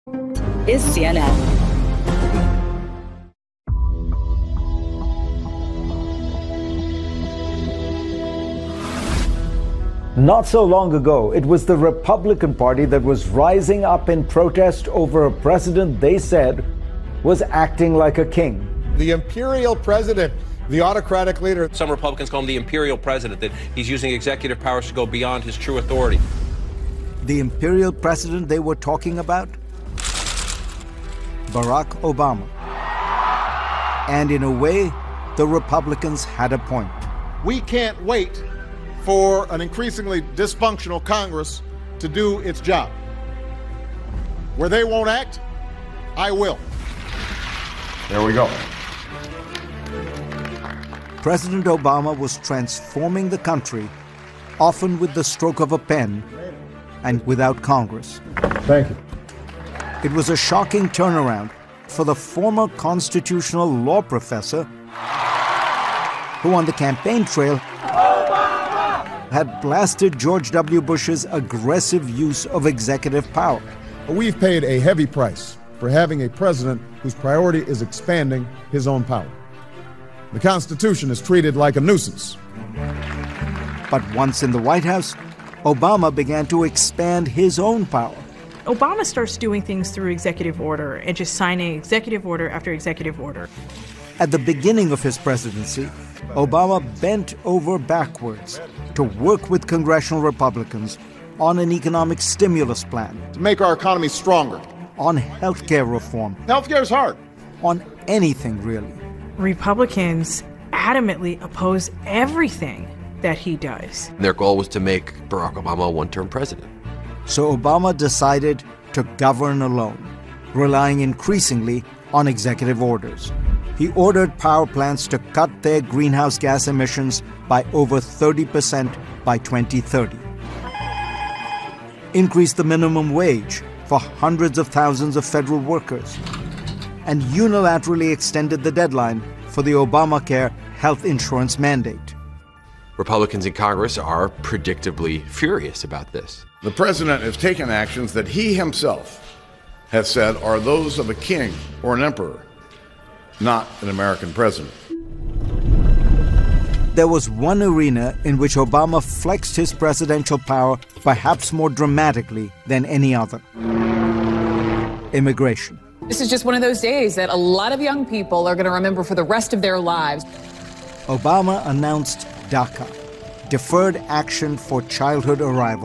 is CNN. Not so long ago, it was the Republican Party that was rising up in protest over a president they said was acting like a king. The imperial president, the autocratic leader. Some Republicans call him the imperial president, that he's using executive powers to go beyond his true authority. The imperial president they were talking about? Barack Obama. And in a way, the Republicans had a point. We can't wait for an increasingly dysfunctional Congress to do its job. Where they won't act, I will. There we go. President Obama was transforming the country, often with the stroke of a pen and without Congress. Thank you. It was a shocking turnaround for the former constitutional law professor who on the campaign trail had blasted George W. Bush's aggressive use of executive power. We've paid a heavy price for having a president whose priority is expanding his own power. The Constitution is treated like a nuisance. But once in the White House, Obama began to expand his own power. Obama starts doing things through executive order and just signing executive order after executive order. At the beginning of his presidency, Obama bent over backwards to work with congressional Republicans on an economic stimulus plan. To make our economy stronger. On health care reform. Health care is hard. On anything, really. Republicans adamantly oppose everything that he does. Their goal was to make Barack Obama a one-term president. So Obama decided to govern alone, relying increasingly on executive orders. He ordered power plants to cut their greenhouse gas emissions by over 30% by 2030. Increased the minimum wage for hundreds of thousands of federal workers. And unilaterally extended the deadline for the Obamacare health insurance mandate. Republicans in Congress are predictably furious about this. The president has taken actions that he himself has said are those of a king or an emperor, not an American president. There was one arena in which Obama flexed his presidential power perhaps more dramatically than any other. Immigration. This is just one of those days that a lot of young people are going to remember for the rest of their lives. Obama announced DACA, Deferred Action for Childhood Arrival.